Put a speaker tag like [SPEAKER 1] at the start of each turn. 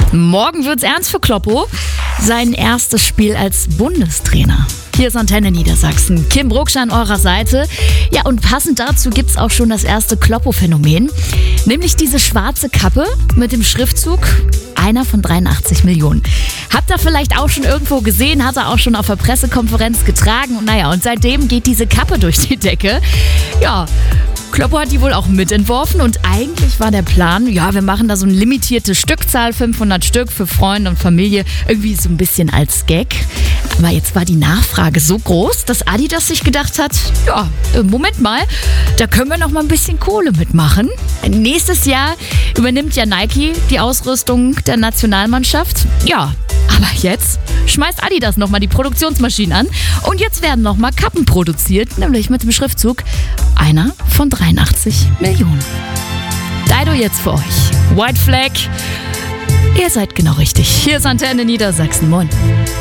[SPEAKER 1] Morgen wird's ernst für Kloppo. Sein erstes Spiel als Bundestrainer. Hier ist Antenne Niedersachsen. Kim Brucksch an eurer Seite. Ja, und passend dazu gibt's auch schon das erste Kloppo-Phänomen. Nämlich diese schwarze Kappe mit dem Schriftzug einer von 83 Millionen. Habt ihr vielleicht auch schon irgendwo gesehen, hat er auch schon auf der Pressekonferenz getragen. Und seitdem geht diese Kappe durch die Decke. Ja, Kloppo hat die wohl auch mitentworfen und eigentlich war der Plan, wir machen da so eine limitierte Stückzahl, 500 Stück für Freunde und Familie, irgendwie so ein bisschen als Gag. Aber jetzt war die Nachfrage so groß, dass Adidas sich gedacht hat, Moment mal, da können wir noch mal ein bisschen Kohle mitmachen. Nächstes Jahr übernimmt ja Nike die Ausrüstung der Nationalmannschaft. Ja, aber jetzt schmeißt Adidas nochmal die Produktionsmaschinen an und jetzt werden nochmal Kappen produziert, nämlich mit dem Schriftzug einer von 83 Millionen. Dido jetzt für euch. White Flag. Ihr seid genau richtig. Hier ist Antenne Niedersachsen. Moin.